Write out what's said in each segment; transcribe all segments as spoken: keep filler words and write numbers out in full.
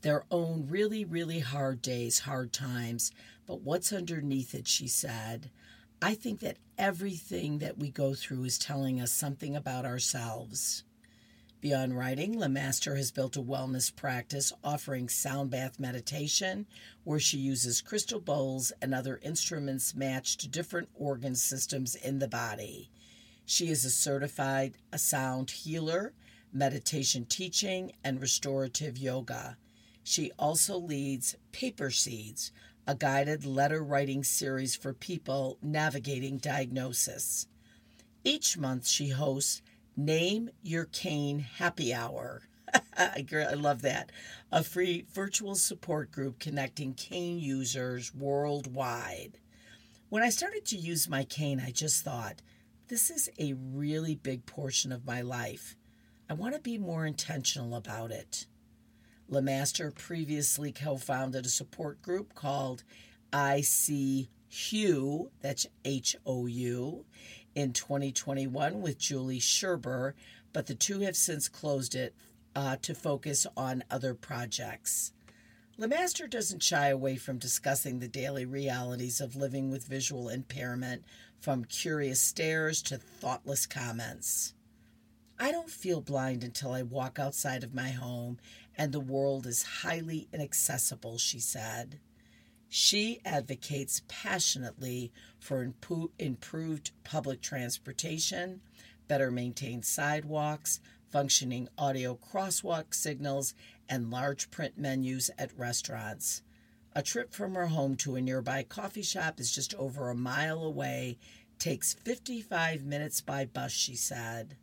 their own really, really hard days, hard times. But what's underneath it, she said, I think that everything that we go through is telling us something about ourselves. Beyond writing, LeMaster has built a wellness practice offering sound bath meditation, where she uses crystal bowls and other instruments matched to different organ systems in the body. She is a certified a sound healer, meditation teaching, and restorative yoga. She also leads Paper Seeds, a guided letter writing series for people navigating diagnosis. Each month she hosts Name Your Cane Happy Hour. I love that. A free virtual support group connecting cane users worldwide. When I started to use my cane, I just thought, this is a really big portion of my life. I want to be more intentional about it. LeMaster previously co-founded a support group called I See Hue, that's H O U, in twenty twenty-one with Julie Sherber, but the two have since closed it uh, to focus on other projects. LeMaster doesn't shy away from discussing the daily realities of living with visual impairment, from curious stares to thoughtless comments. I don't feel blind until I walk outside of my home and the world is highly inaccessible, she said. She advocates passionately for impo- improved public transportation, better maintained sidewalks, functioning audio crosswalk signals, and large print menus at restaurants. A trip from her home to a nearby coffee shop is just over a mile away, takes fifty-five minutes by bus, she said.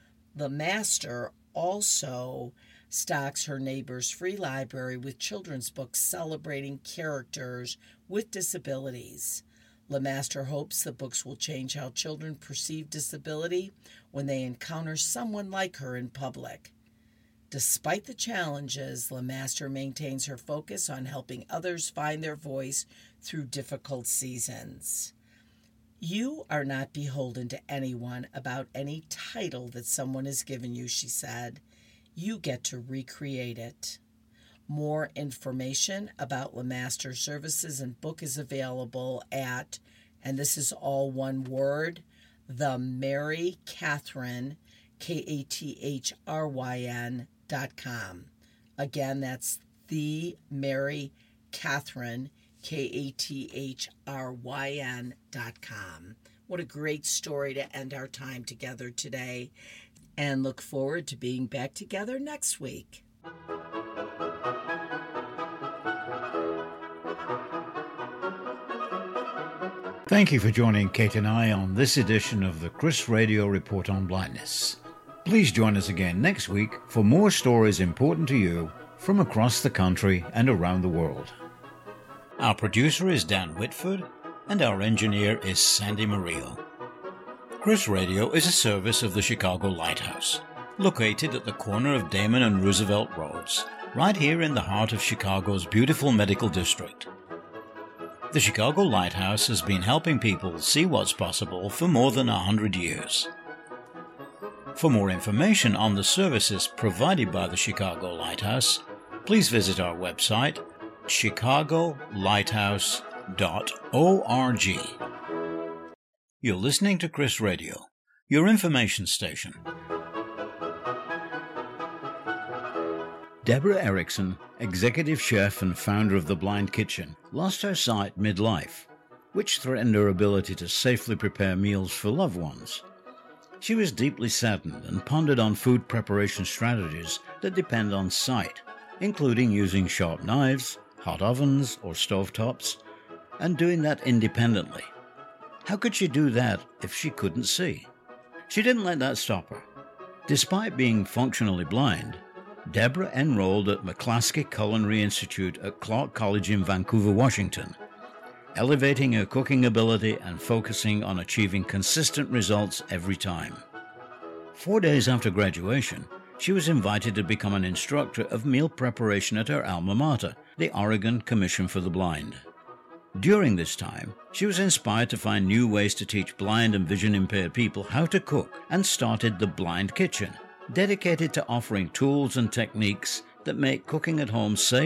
LeMaster also stocks her neighbor's free library with children's books celebrating characters with disabilities. LeMaster hopes the books will change how children perceive disability when they encounter someone like her in public. Despite the challenges, LeMaster maintains her focus on helping others find their voice through difficult seasons. You are not beholden to anyone about any title that someone has given you, she said. You get to recreate it. More information about LeMaster's services and book is available at, and this is all one word, The Mary Kathryn, K A T H R Y N dot com. Again, that's The Mary Kathryn, K A T H R Y N dot com. What a great story to end our time together today, and look forward to being back together next week. Thank you for joining Kate and I on this edition of the Chris Radio Report on Blindness. Please join us again next week for more stories important to you from across the country and around the world. Our producer is Dan Whitford, and our engineer is Sandy Murillo. Chris Radio is a service of the Chicago Lighthouse, located at the corner of Damon and Roosevelt Roads, right here in the heart of Chicago's beautiful medical district. The Chicago Lighthouse has been helping people see what's possible for more than a hundred years. For more information on the services provided by the Chicago Lighthouse, please visit our website, chicago lighthouse dot org. You're listening to Chris Radio, your information station. Deborah Erickson, executive chef and founder of The Blind Kitchen, lost her sight midlife, which threatened her ability to safely prepare meals for loved ones. She was deeply saddened and pondered on food preparation strategies that depend on sight, including using sharp knives, hot ovens, or stovetops, and doing that independently. How could she do that if she couldn't see? She didn't let that stop her. Despite being functionally blind, Deborah enrolled at McClaskey Culinary Institute at Clark College in Vancouver, Washington, elevating her cooking ability and focusing on achieving consistent results every time. Four days after graduation, she was invited to become an instructor of meal preparation at her alma mater, the Oregon Commission for the Blind. During this time, she was inspired to find new ways to teach blind and vision-impaired people how to cook and started The Blind Kitchen, dedicated to offering tools and techniques that make cooking at home safe